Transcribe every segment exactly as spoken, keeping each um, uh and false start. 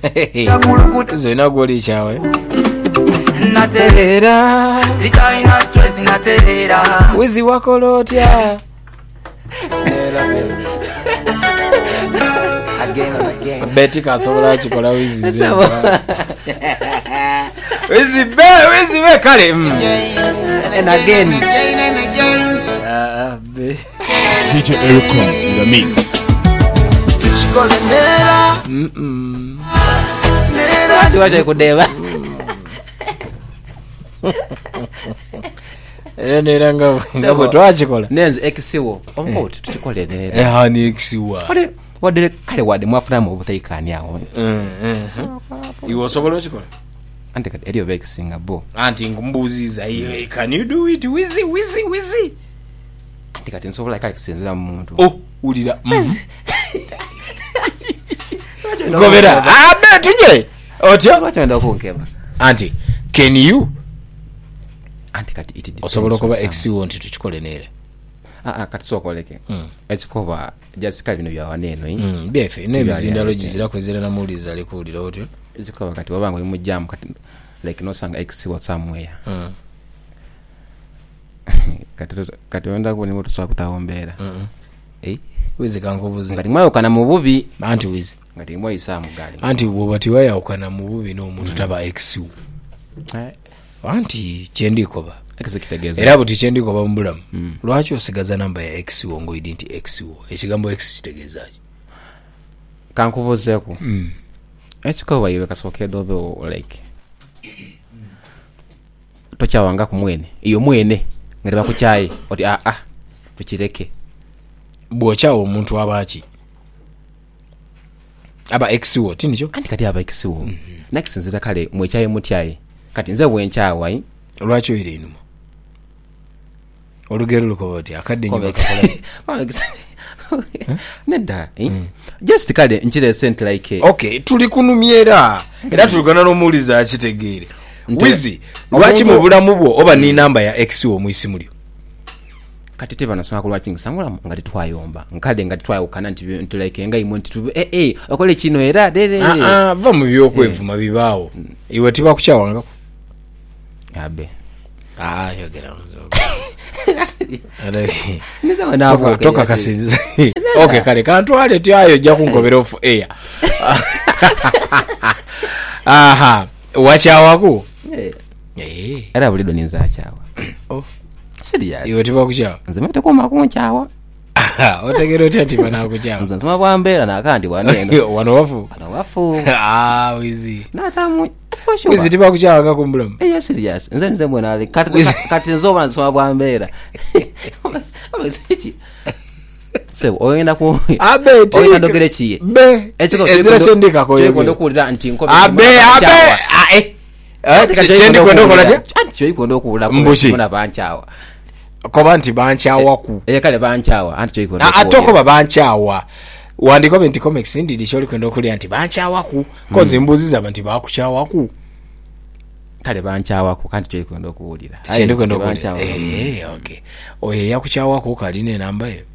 Zina goli chawe naterera sichaina stress naterera wizi wako lotya again and again. Beti kasobola chikola wizi ze. Wizi be wizi be kale. And again. again and again. Ah be. D J Ericom in the mix. Chikolera Mm. nera Siwaje kudeva. Era nera nga ngabo twachikola. Nenze exiwo. Omoti tuchikole nera. Eh hani exiwa. Wade wade kale wade mwafuna mu butaikani awo. Eh eh. Iwo sobola chikola. Ante kati eriyo vexinga bo. Anti ngumbuziza iwe can you do it wizi wizi wizi. Ante kati nsobola kale kusinzira mu muntu. Oh ulira. Gobera. Ah be tuje. Otyo. Lwachenda okunkeba. Anti can you Ante kati iti. osobola kuba ex won't tuchikole nere. Ah ah kati sokoleke. Mm. Ekikoba jasika bino bya waneno yi. Mm befe ne bizindalo gizira kwezera na muliza ali kulira otyo. Ekikoba kati wabango mu jam kati like no sanga ex wa somewhere. Mm. Kati kati wenda ko ni moto swa kutaombera. Mm. Eh Wizi kankobuzi. ngati mwayo kana mu bubi Anti wizi. ngati mwayo isamu gali. Anti wobati waya ukana mu bubi no muntu taba ex. Eh Anti chendikoba. ekizo kitegeza. Era buti chendikoba mbulamu. Mm. Lwaki osigaza namba ya ex ngo idinti ex. Ekigambo ex kitegezaje? Kankubozeko. Mm. Ekikoba iwe kasoke dobe like. Tocha wanga ku mwene. Iyo mwene ngati bakuchayi oti ah ah tukireke. Bwochawo omuntu abachi. Aba ex wo tinicho? Andi kati aba ex wo. Mm-hmm. Next nziza kale mwechaye mutyaye. Kati nze bwenchawa yi. Lwaki oyire inuma? Olugero lukoboti akadde nyo Nedda eh just kale nchire sent like okay tuli kunumyera era tulikana nomuliza akitegeere wizi lwaki mu bulamu bwo oba ni namba ya ex wo muisimulyo kati teba nasoma ko lwaki ngisangula ngati twayomba nkade ngati twayokana nti nti like nga imwe nti eh eh okole kino era dere ah ah va mu byokwevuma bibaawo iwe tiba kukyawanga abe ah yogera nzo niza wanako toka kasinza okay kale kantwale tyayo jja kunkobera off air aha wachawaku eh eh era bulido ninza achawa oh serious iwe tiba kuchawa nzimete ko makunchawa otegero tati bana kuchawa nzima bwambera nakandi bwaneno wano wafu ana wafu ah wizi natamu fasho wizi tiba kuchawa ngakumbulamu eh serious nze nze mbona ali kati kati nzoba nzima bwambera sebo oyenda ku abe ti oyenda ndogere chiye be ekiko ezira chendika ko yego ndokulira anti nkobe abe abe eh eh chendi kwendo kola che anti cyo ikondo kulira mbona banchawa koba nti banchawa ku eh kale banchawa anti cyo ikondo atoko babanchawa wandi comment comics ndi disholi kwendo kulira anti banchawa ku koze mbuziza banti bakuchawa ku kale banchawa ku kanti cyo ikondo kulira chendi kwendo kulira eh okay oye yakuchawa ku kaline namba yo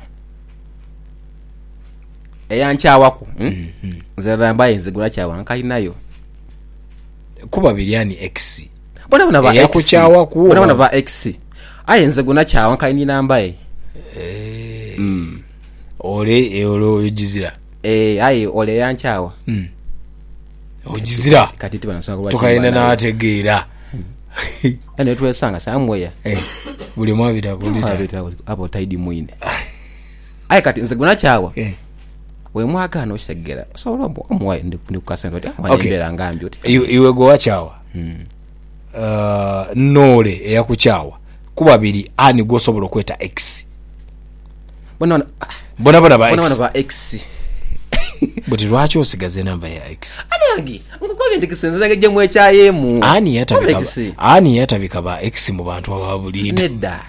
eyanchawa ku nzera mbaye nzigula chawa nkai nayo kuba biliani x bona bona ba yakuchawa ku bona bona ba x ayenze guna chawa nkai ni namba e eh mm ole eolo ojizira eh ayi ole yanchawa mm ojizira kati tibana sanga kwa tukaenda na ategeera ene twesanga samweya eh buli mwavita kulita abo taidi mwine ayi kati nze guna chawa eh we mwaka no shegera so robo omwaye ndi kukasenda ati amanyembera ngambi oti iwe go wachawa mm uh nole eyakuchawa kubabiri ani gosobola kweta x bona bona bona ba bona bona x ba x but lwaki osigaze namba ya x anyangi ngukobe ndikisenza ngeje mwechaye mu ani yatabika ani yatabika ba x mu bantu ababuli nedda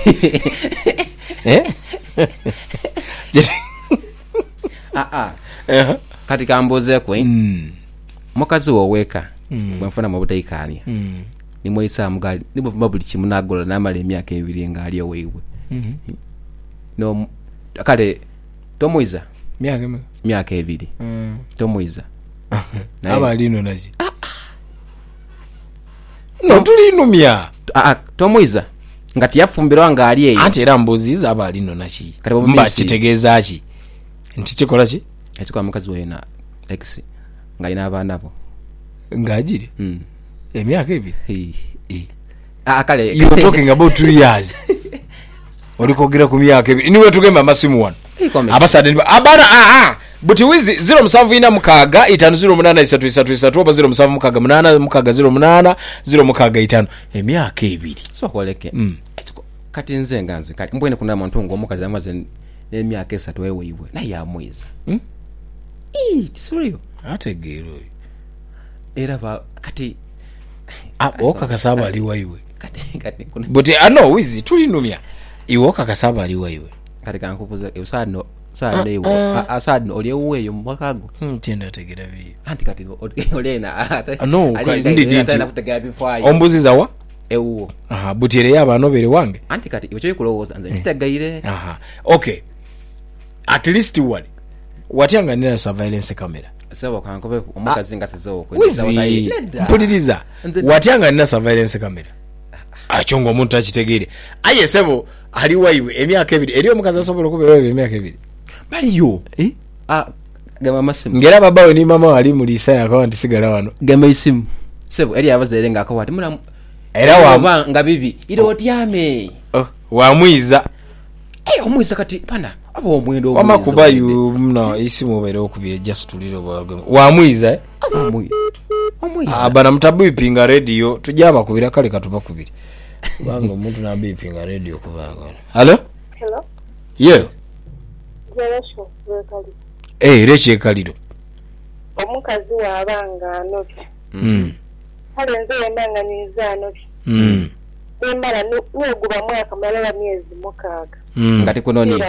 eh ah ah eh katika mboze ko mm mukazi woweka bwamfana mu butaikania mm ni moisa mugali nibo mabuli chimunagola namale emyaka ebiri ngali owewe mhm no kale tomoiza myaka myaka ebiri mm tomoiza aba lino nachi no tulinumya ah tomwiza ngati yafumbirwa nga ali eyo ate era mbuziza aba lino nachi Kati bo mba Messi. kitegeeza ki nti kikola ki ekikwa mukazi we na ex nga ina abaana bo ngajire mm emyaka ebiri Hey. Eh. ah kale you were talking about two years olikogera ku myaka ebiri niwe tugamba masimu wano abasade abana ah ah buti wizi zero musanvu ina mukaga itano zero munana isatu isatu isatu oba zero musanvu mukaga munana mukaga zero munana zero mukaga itano emyaka ebiri so koleke mm. kati nze nganze kati mbwene kuna muntu ngomukazi amaze n'emyaka esatu wewe iwe naye amwiza mm? eh tisuriyo ategeero era ba kati ah oka kasaba ali waiwe kati kati kuna buti ano wizi tulinumya iwoka kasaba ali waiwe kati kankupuza usano sana ewo asad oli eweyo mwakago hmm tenda tegera bi anti kati olena no ndi ndi kutegera bifaayo ombuziza wa ewo aha buti ere yabano bere wange anti kati icho ikulowooza nze kitegaire aha okay at least wali watyanga nina surveillance camera sebo kankobe omukazi nga sezo wizi mpuliriza watyanga nina surveillance camera achongo omuntu akitegere aye sebo ali waiwe emyaka ebiri eri omukazi asobola okubeera waiwe emyaka ebiri baliyo eh ah gama masimu ngera babawe ni mama ali mulisa yakawa ntisigala wano gama isimu sebo eri abazere nga akawati muna era wa nga bibi ile otyame oh, wa mwiza eh omwiza kati pana abo omwendo wama kubayu mna isimu bere okubye just tuliro bwagwe wa mwiza eh omwiza omwiza abana mtabu ipinga radio tujaba kubira kale katuba kubiri bango muntu nabi ipinga radio kubanga hello hello yeah Jeresho wekali eh reche kaliro omukazi wabanga noti mm hale nze yendanga niza noti mm embala nuguba mwaka malala miezi mukaga mm ngati kunoni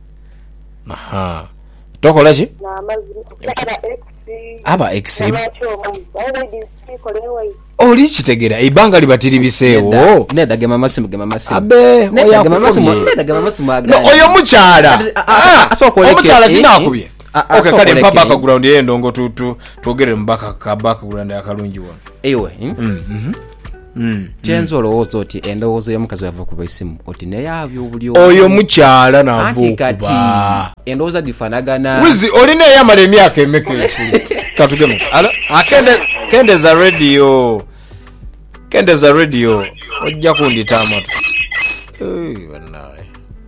aha tokola ki na mazini aba ex aba ex nacho already sikolewa oli kitegera ibanga libatiri biseewo neda gema masimu gema masimu abe neda gema masimu neda gema masimu aga no oyo mukyala asokoleke omukyala kinakubye okay kale asokoleke. mpa background ye ndongo tu tu tugere mbaka ka background akalungi wano ewe mhm mm chenzo lowooza oti endowooza y'omukazi yava kuba isimu oti naye abyo obuli oyo mukyala anti kati navukuba endowooza gifanagana wizi olina eyamala emyaka emeka katugemu alo akende kendeza radio kendeza radio ojja kundita amatu eh wanawe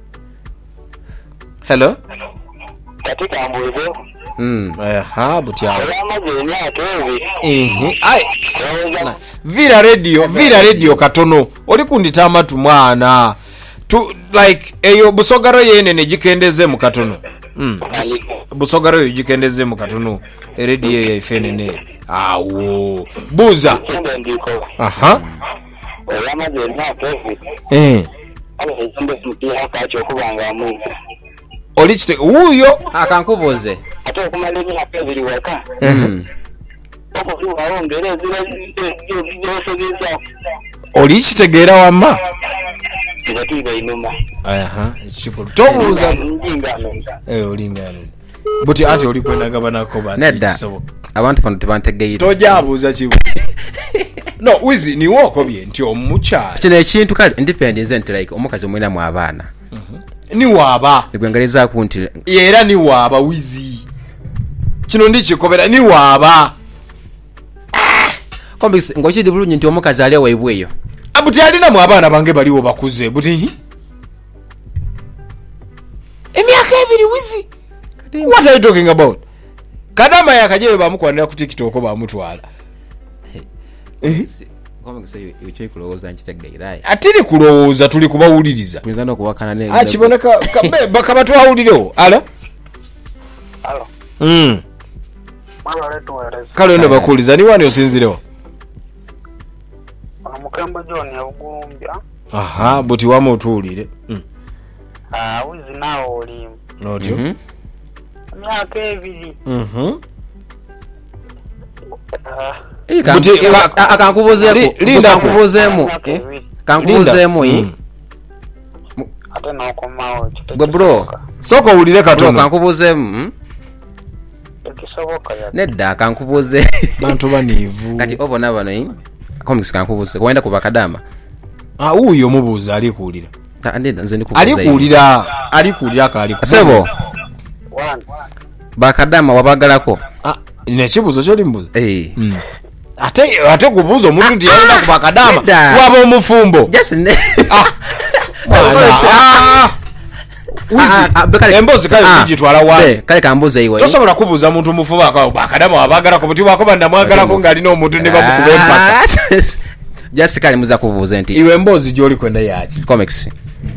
hello katika mbuzo mm eh ha butyawo amaze emyaka ebiri ehe ai vira radio vira radio katono oli kundita amatu mwana tu like eyo busogaro yene ne jikendeze mu katono mm busogaro yo jikendeze mu katono radio ya ifenene awo buza ndiko aha amaze emyaka ebiri eh abazembe mpira kacho kubanga mu oli kite uyo akankubuze ate okumala emyaka ebiri waka mm okuba ongere zira zira oli kitegeera wamma ngatiba inuma aha ekikulu tobuuza njingano eh olingano buti ate oli kwenda gabanako bati nedda abantu bano tebantegeire tojabuuza kibu no wizi ni woko bye nti omukyala kino ekintu kale independence nti like omukazi omwina mu abaana ni waba ligwengereza ku nti era ni waba wizi kino ndi kikobera ni waba kombis ngochidi bulungi nti omukazi ali waibweyo abuti alina mu abaana bange baliwo bakuze buti emyaka ebiri wizi what are you talking about kadama yakajewe bamukwanira ku TikTok ko bamutwala kombis eyo ikulowooza nkitegeera atiri kulowooza tuli kubawuliriza tuyinza n'okuwakana ne akiboneka bakabatwawulirewo ala alo mm mala letu wereza kale ndo bakuliza ni wani osinzirewo omukamba John yagumbya aha buti wama otuulire mm ah wizi nawo oli notyo mhm emyaka ebiri mhm ah buti akankubuzeeko linda kankubuzeemu kankubuzeemu yi ate n'okomawo gwe bro soko ulire katono kankubuzeemu kisoboka ya nedda kankubuze bantu banivu kati obona bano yi comics kankubuze kwenda ku bakadama ah uyo mubuza ali kuulira ndenda nze ndikubuza ali kuulira ali kuulira kali sebo one bakadama wabagalako ah nekibuzo kyo limbuza eh mm. ate ate kubuza omuntu ndi yenda ku bakadama Nedda. waba omufumbo just ne ah ah wizi embozi kayo kujitwala wa kale kambuze iwe tosobola kubuza muntu mufumbo akawo bakadama wabagala ko buti bako ndamwagala ko ngali no muntu ne bamukuba empasa just kale muza kubuza nti iwe embozi gyoli kwenda yaki comics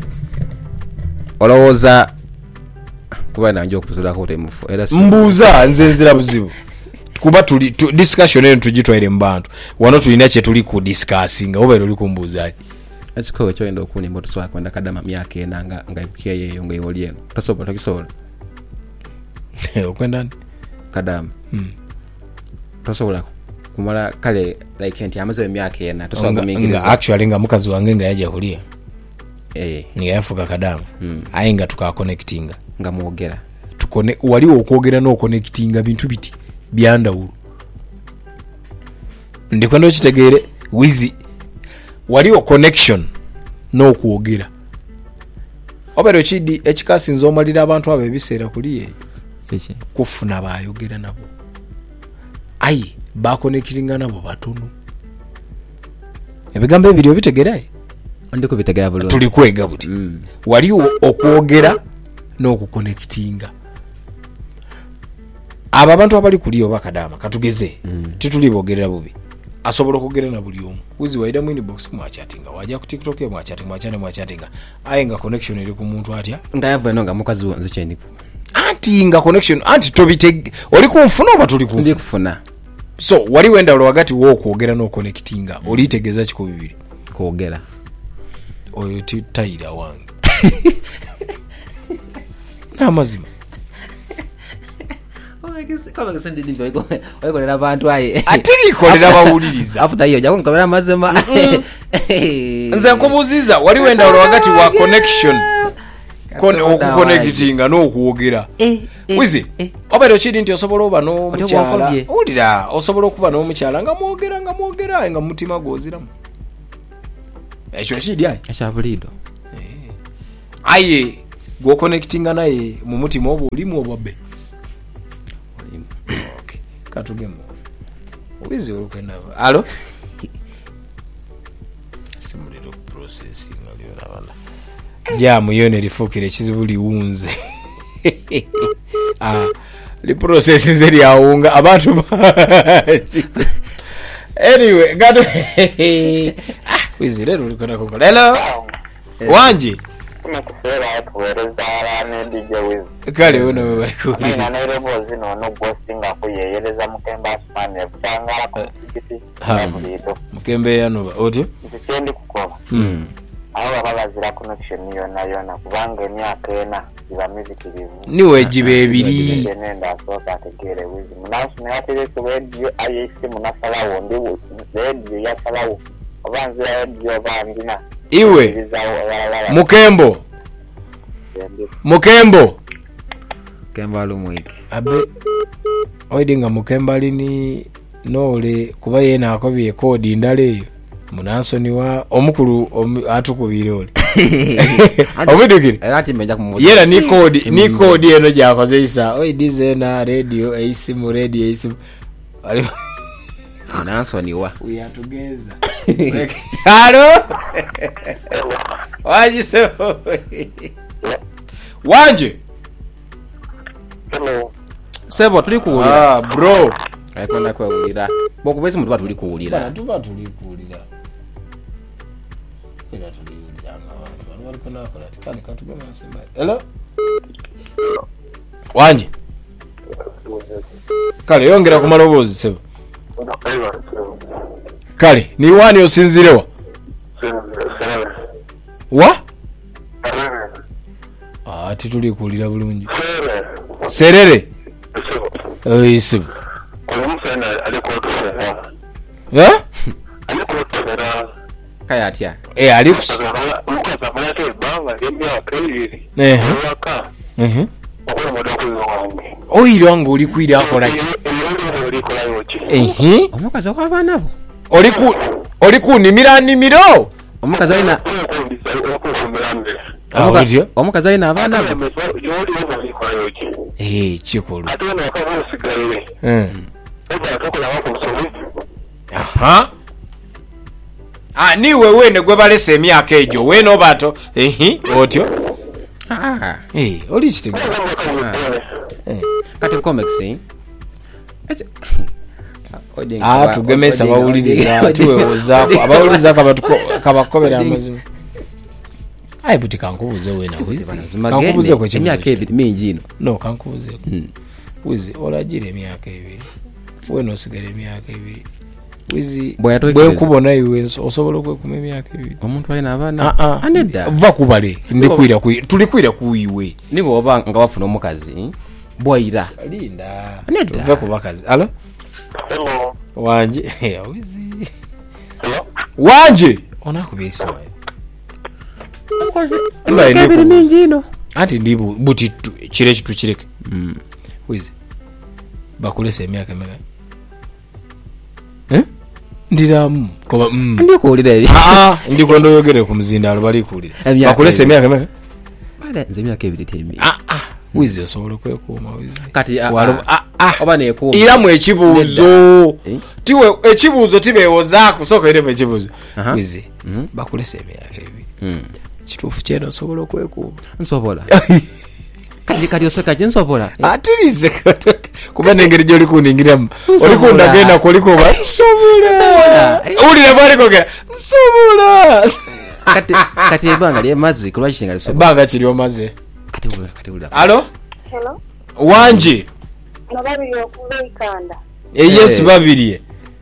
olowooza kuba nanjo okuzula ko temufu era mbuuza nze nzira buzibu kuba tuli tu, discussion eno tugitwaire mu bantu wano tulina kye tuli ku discussinga oba ero liko mbuuzaaki ekiko ekyo endo okuni mboto swa kwenda kadama myaka ena nga nga ibukiye yeyo nga iwoli eno tosobola tokisobola okwenda kadama mm. tosobola kumala kale like enti amaze myaka ena tosobola kumingiriza actually nga mukazi wange nga yaja kulia eh nga yafuka kadama mm. aye nga tuka connectinga nga muogera tukone waliwo okwogera no connectinga bintu biti byandawulu ndikwenda okitegeere wizi waliwo connection n'okwogera obero kidi ekikasinza omalira abantu abo ebiseera kuliye kiki kufuna bayogera nabo aye bakonekiringa nabo batono ebigambo ebiri obitegeraye ndiko bitegera bulungi tuli kwega buti mm. waliwo okwogera n'okukonekitinga abo abantu abali kuliyo bakadama katugeze mm. tituli bogerera bubi asobola okugera na buli omu wizi waida mu inbox mwachatinga waja ku TikTok ye mwachatinga mwachane mwachatinga aye nga connection eri ku muntu atya nga yava no nga mukazi wanze chendi anti nga connection anti tobite oli kumfuna oba tuli kumfuna ndi kufuna so wali wenda olwo wakati wo kwogera no connectinga mm. oli tegeza kiko bibiri kwogera oyo tayira wange na mazima kama ngisende ndinjo iko iko lera abantu aye atiri kolera bawuliriza after hiyo jako nkamera mazema nze nkubuziza wali wenda olwo wakati wa connection kon okuconnectinga no okuwogera wizi obero kidi nti osobola oba no mukyala ulira osobola okuba no mukyala nga mwogera nga mwogera nga mutima goziramu ekyo kidi aye ekyabulido aye go connectinga naye mu mutima obo olimu obabbe okay katugemo wizi olukwenda alo simuliro processing aliyo nabana jamu yone lifukire kizibu liwunze ah li processing zeri awunga abantu anyway gado ah wizi lero ulikwenda kongola hello wanje kumekufera atuwereza arane D J Wiz kale wona we bakuri na nero bozi no no ghostinga kuyeyeleza mukemba asmane kutangala ku kiti ha mukembe yano oti ntendi kukoba mm aho abazira connection yo nayo na kubanga emyaka ena iba mizikirivu niwe jibe ebiri nenda soka tegere Wiz munasu ne atire ku radio ayisi munasalawo ndi radio ya salawo abanzira radio bandina iwe mukembo mukembo kemba lumwiki abe oidinga mukemba lini nole kuba yena akobye kodi ndale munansoni wa omukulu atukubire oli obidukire ati menja kumubuza yera ni kodi ni kodi eno jakoze isa oidize na radio eisimu radio eisimu munansoni wa we are together halo waji so wanje hello sebo tuli kuulira ah bro ayikonda kwawulira bokubese muntu batuli kuulira bana tuba tuli kuulira era tuli kuulira abantu bano bali kona kola tikani katugema nasema hello wanje kale yongera ku malobozi sebo kale ni wani osinzirewa wa ah tituli kuulira bulungi serere eh sebo eh kaya atya eh alikus eh eh oyiro ngo oli kwira akola ki ehe omukazi okw'abaana bo oli ku oli ku nimira nimiro omukazi alina Omukazi omukazi alina abaana bo eh chikolo aha ah niwe wene gwe balese emyaka ejo weno bato ehe otyo ah eh oli kitego kati comics eh ah tugemesa bawuliriza tuwewozaako abawuliriza kabatuko kabakobera amazima ayi buti kankubuze wena wizi kankubuze ko emyaka ebiri mingi ino no kankubuze wizi olagire emyaka ebiri wena osigara emyaka ebiri wizi bwe kubona iwe osobola okwekuma emyaka ebiri omuntu alina abaana anedda va kubale ndikwira ku tulikwira kuiwe nibo oba nga wafuna omukazi bwaira linda anedda va kubakazi alo hello wanje wizi hello wanje onakubisa wae emyaka ebiri mingi ino ati ndibu buti kire kitu kireke mm wizi bakulese emyaka emeka eh ndiramu koba mm ndi kuulira ebi ah ndi kondo yogere ku muzindalo bali kuulira bakulese emyaka emeka bale nze emyaka ebiri temi ah ah wizi osobola kwekuuma wizi kati walo ah ah oba neekuuma iramu ekibuuzo tiwe ekibuuzo tibewozaako soko ire ekibuuzo wizi bakulese emyaka ebiri kituufu kyeno osobola okwekuuma nsobola kati kati oseka je nsobola atirize kuba nengeri gyoli kuningiramu oli kundagenda koliko ba nsobola ulire bali kogera nsobola kati kati ebanga lye mazi kulwakishinga lisobola banga kiri omaze kati ula kati ula alo hello wanje nababiri okubeikanda yes babiri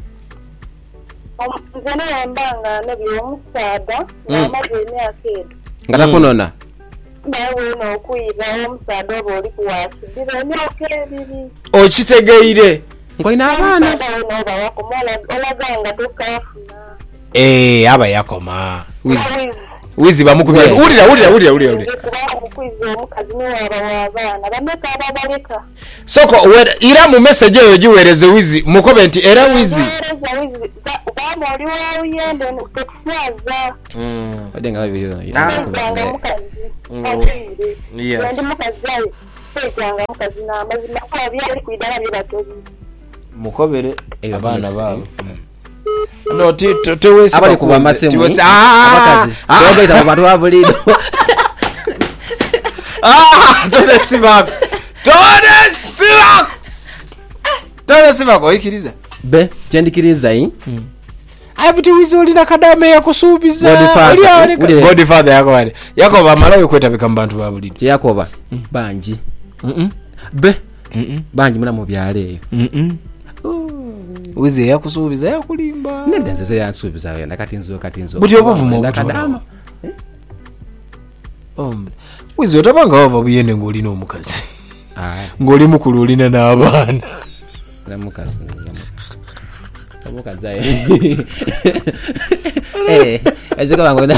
omuzana yambanga nebyo omusaada n'amaze emyaka edo ngata kunona nawe n'okuyira omusaada oba oli kuwakidira emyaka ebiri okitegeire ngoina abaana oba wakomola olaganga tokafuna eh aba yakoma wizi wizi bamukubya ulira ulira ulira ulira ulira kubanga omukazi niwaba w'abaana bameka ababaleka soko ira mu message eyo giwereze wizi mu comment era wizi baba oli wawuyende tukusaza odenga babiri nanga mukazi yeah ndi mukazi ayo sejanga mukazi n'amazima kwa byali kwidala byebatozi mukobere abana babo no ti to wesi abali kuba masemu abakazi togaita mu bantu babulido ah tole sibako tole sibako tole sibako ikiriza be cyandikiriza yi abuti wizi olina kadame yakusubiza Godfather Godfather yako wale yako bamalayo kwetabika mu bantu babulido kye yakoba banji mhm be mhm banji muna mu byale mhm wizi yakusubiza yakulimba nenda nze yansubiza yenda kati nzo kati nzo buti obuvumo ndakadama um wizi otabanga wava buyende ngolina omukazi ah ngoli mukulu olina n'abaana la mukazi la mukazi eh ezeka bango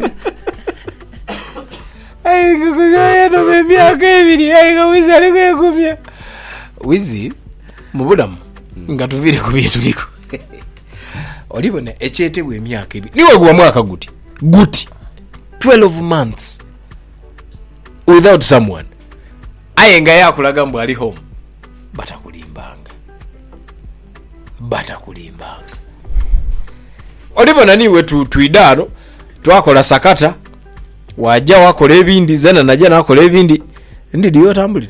ai kugaye no bemyaka ebiri ai wizi ali kwegumya wizi mubudamu nga tuvire ku byetu liko olibona ekyetebwa emyaka ebiri niwe gwa mwaka guti guti twelve months without someone ayenga yakulaga mbu ali home batakulimbanga batakulimbanga olibona niwe tu tuidaro twakola sakata wajja wakola ebindi zena najja nakola ebindi ndidi yotambulira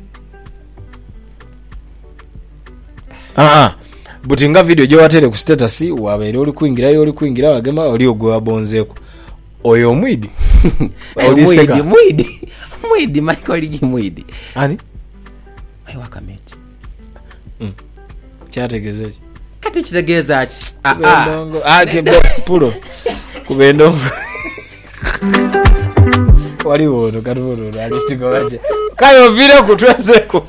ah ah butinga video je watere ku status wabere oli kuingira yo oli kuingira wagema oli ogwa wabonzeko oyo mwidi oli mwidi mwidi mwidi Michael gi mwidi ani ai wakameti mm kyategezeje kati kitegeza ki ah ah ah ke pulo kubendongo wali wono kadwono ali tigowaje kayo vile kutwezeko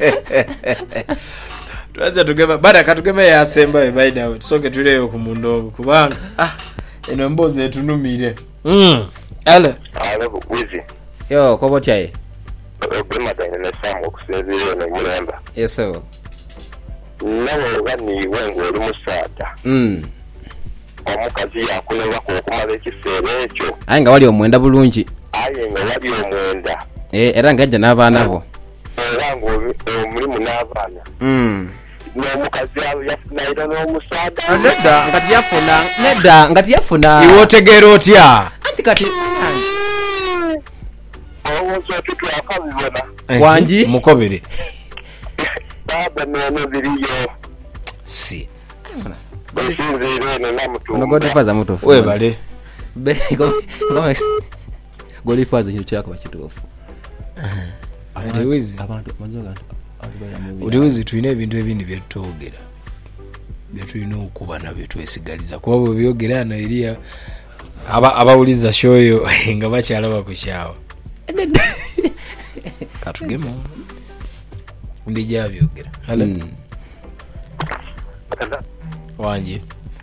twaza tugema bada katugema ya semba baida tusoke tuleyo ku mundongo kubanga ah eno mboze tunumire mm ale ale wizi yo kobo chaye ogwematanye nesango okusinziira ne mulemba yeso nawe bani wengo oli musaata mm omukazi yakulebako okumala ekiseera ekyo aye nga wali omwenda bulungi aye nga wali omwenda eh era ngajja n'abaana bo era ng'omulimu n'abaana mm n'omukazi yafunayira n'omusaada nedda nga tiyafuna nedda nga tiyafuna iwe otegeera otya anti kati olowooza oti twakabibona wangi mukobere baba nono biriyo si esinziira eno namutumba ono godifaza mutufu webale godifaza kintu kyakuba kituufu Wizi. abantu manjoga Uliwezi tulina ebintu ebindi byetwogera byetulina okuba nabyo twesigaliza kuba bwe byogera hano eriya aba abawuliza shoyo nga bakyalaba ku kyawa katugemo ndija byogera hala wanje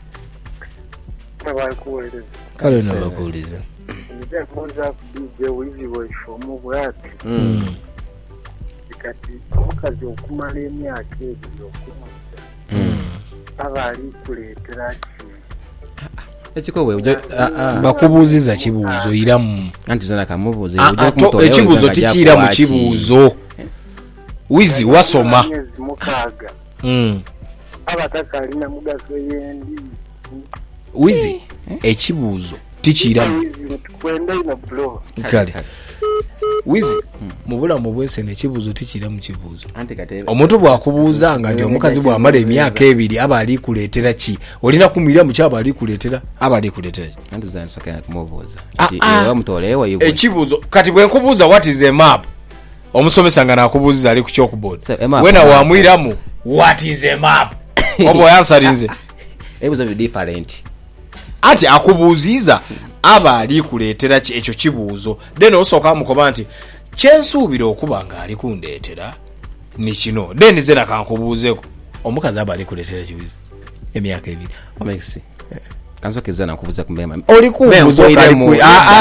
abakuweleza kale no bakuuliza ndekoza kubije wizi bweshomo bwati mm kati omukazi okumala emyaka ebiri okumala abali kuleetera ki ekikowe ujo bakubuuziza kibuuzo iramu anti zana kamubuuze ujo ekibuuzo tikira mu kibuuzo wizi wasoma mukaaga mm abataka alina mugaso yendi wizi ekibuuzo tikiramu kwenda ina blo kale wizi mubulamu bwese nekibuuzo tikira mu kibuuzo anti kate omuntu bwakubuuza nga ndi omukazi bwamala emyaka ebiri aba ali kuleetera ki olina kumira mu kyaba ali kuleetera aba ali kuleetera ki anti zana sokana kumubuuza Ah, ati ah. ewa mutolewa yibo ekibuuzo kati bwe nkubuuza what is a map omusomesa nga nakubuuziza ali ku chalkboard So, a map- wena wamwiramu what is a map obo yansalinze ebuzo bi different ati akubuuziza aba ali kuleetera ki ekyo kibuuzo then osooka mukoba nti kyensuubira okuba nga ali kundeetera ni kino then zena kankubuuzeeko omukazi aba ali kuleetera kibuuzo emyaka ebiri omexi kansoke zana kubuza kumbema oli kubuuza iremu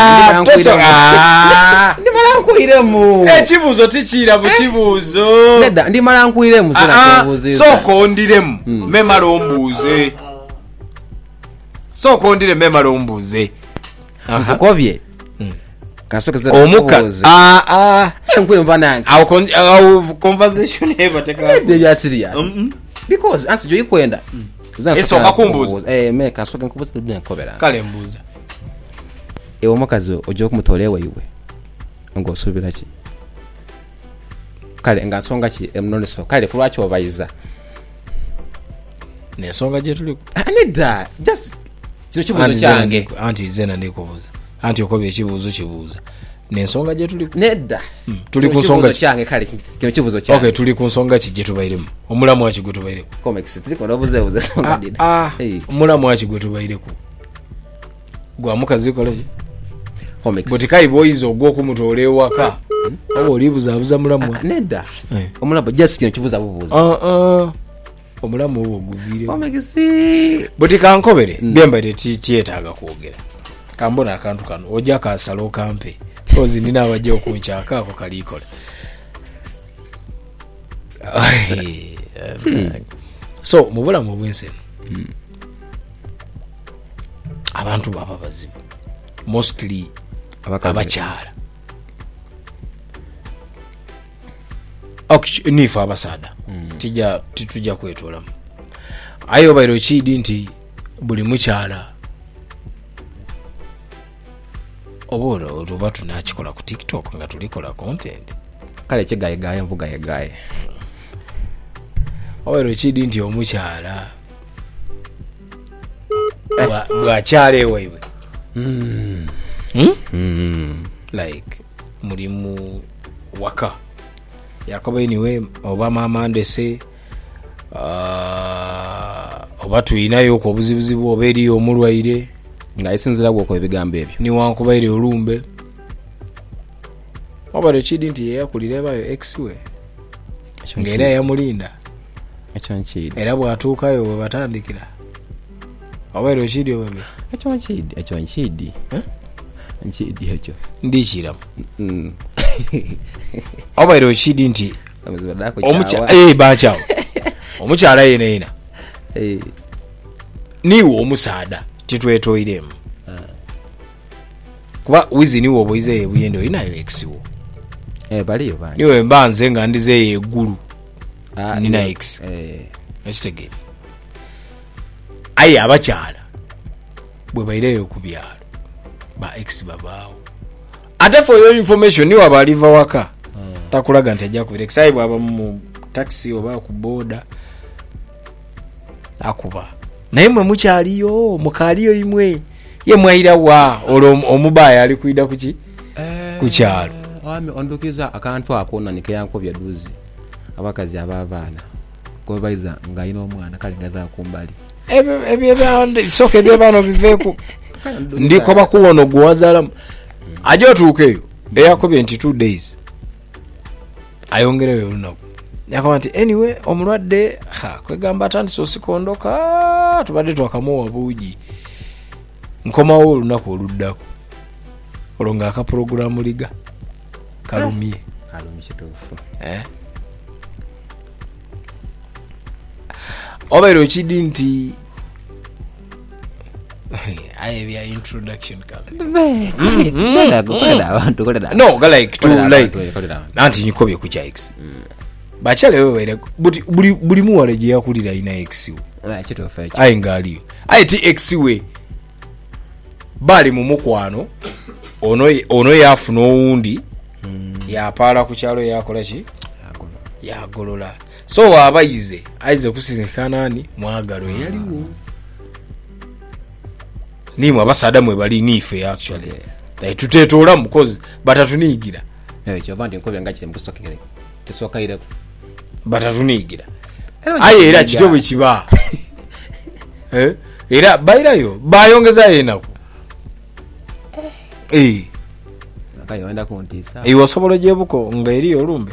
ndimala nkuiremu ekibuuzo tikiira mu kibuuzo nedda ndimala nkuiremu zana kubuziza sooka ondiremu memala ombuuze sooka ondire memala ombuuze nkukobye kansoke zana omuka ah ah nkwire mbanange our con- our conversation ever take they are serious because answer jo ikwenda Esooka kumbuuza. eh me kansoke nkubuza tubine nkobera kale mbuuza ewo mukazi ojo kumutolewa iwe ngosubira ki kale ngansonga ki emnoneso kale kulwachi obayiza nensonga gye tuli nedda just kino kibuzo kyange anti zena ndikubuuza anti okobya ekibuuzo kibuuza nensonga gye tuli nedda tuli ku Kino nsonga kibuzo ki? kyange kale kino kibuzo okay kyange tuli ku nsonga ki gye tubairemu omulamu waki gwe tubaireko comics tiko nobuze buze songa dida ah hey omulamu waki gwe tubaireko gwa mukazi kola ki comics butikai boys ogw'okumutoola ewaka oba olibuzaabuza mulamu Ah, nedda Eh. omulabo just kino kibuza bubuza ah ah omulamu obwo oguviireko comics buti kankobere byembaire tiyetaaga kwogera kambona akantu kano ojja kansala okampe ozi ndina abajja okunkyaka ako kaliikola so mu bulamu obwensi eno abantu baba bazibu mostly abakyala Ok, nifa abasaada tijja titujja kwetolamu aye obaire okiidi nti buli mukyala oba oba tunakikola ku tiktok nga tulikola content kale kigayegaye mvugayegaye obaire okiidi nti omukyala bwa- bwakyala ewaibwe Hmm? like mulimu waka yakoba eniwe oba mama ndese uh, oba tuyinayo ku obuzibuzibu oba eriyo omulwaire nga isinzira gwoko ebigambo ebyo niwankubaire olumbe oba rekidi nti yeyakulira bayo ex we ng'era yamulinda ekyo nkidi era bwatuukayo bwe batandikira oba rekidi obabe ekyo nkidi ekyo nkidi Eh? nkidi ekyo ndikiramu Mm. obaire okidi nti Amuzibadako omukyala eh bachawo omukyala yena yena eh niwo omusaada titwetoiremu kuba wizi niwo boize buyendo inayo exiwo eh baliyo bani niwe mbanze nga ndize egulu ah nina ex eh ekitege ayi abakyala bwe baireyo kubyalo ba ex babaawo ate for your information niwe abaliva waka takulaga nti ajja kubira ex ayi bwaba mu taxi oba ku boda akuba naye mwe mukyaliyo mukaliyo imwe ye mwaira wa olwo omubaya ali kuida kuki kukyalo ame ondokiza akantu akona nikeyankobya duzi abakazi ababaana ko baiza ngaino omwana kali ngaza kumbali ebyo ebyo bande soke ebyo bano biveku ndiko bakuwono gwazala ajo tukeyo eyakobye nti two days ayongereyo lunaku yakaba nti anyway omulwadde ha kwegamba atandi so sikondoka tubadde twakamuwa buuji nkomawo olunaku oluddako olonga aka programu liga kalumye kalumye kitufu eh obairo chidi nti aye bya introduction kale no ga like to like nanti nyikobye ku X bachale wewe but buli buli muwale je yakulira ina X ah kitufu aye ngaliyo aye ti X we bali mu mukwano ono ono yafuna owundi yapala ku kyalo yakola ki yagolola so abayize aize kusinkana nani mwagalo yaliwo nimwe abasada mwe bali nife actually like tutetola mukozi batatunigira eh chovandi nkobya ngakite mukusokere tesokaire batatunigira aye era kitobo kiba eh era bairayo bayongeza yenako eh akayo enda kuntisa iwo sobola jebuko ngairi olumbe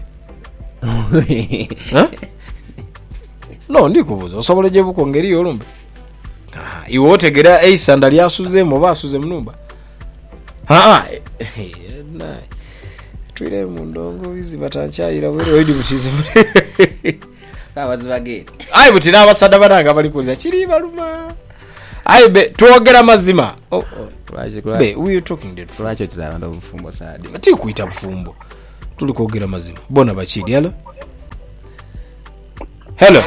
ha no ndikubuza osobola jebuko ngeri olumbe ah iwo otegera eisanda lyasuze mu basuze munumba ha na twire mu ndongo bizi batanchaira bwero oyidi butize kabazi bage ayi butina abasada baranga bali kuliza kiri baluma ayi be tuogera mazima oh, oh. Twaje kwa be we you talking the truth twaje tulabanda bufumbo sadi ati kuita bufumbo tuli kuogera mazima bona bachidi hello hello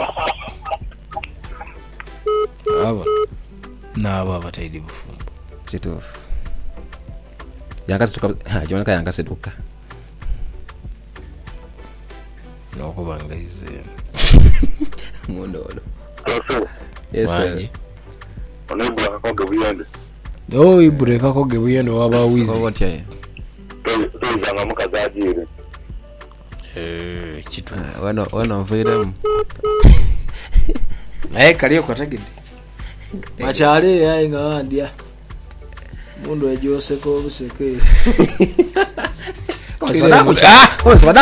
aba na aba bataidi bufumbo kitufu yakasi tuka jona kaya yakasi tuka no kubanga ize mondolo Hello, yes sir onebula kakoge buyende. oh ibure kakoge buyende waba wizi what ya Tuzanga mukazajire. eh kitu wana wana mvire naye kaliyo kwatagide machale yayi ngawandia mundu ejose ko buseke oswada